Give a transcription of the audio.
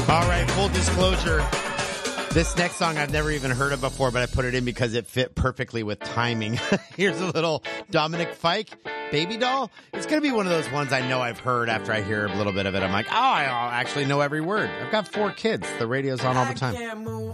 All right, full disclosure. This next song I've never even heard of before, but I put it in because it fit perfectly with timing. Here's a little Dominic Fike, Baby Doll. It's going to be one of those ones I know I've heard after I hear a little bit of it. I'm like, oh, I actually know every word. I've got 4 kids. The radio's on all the time.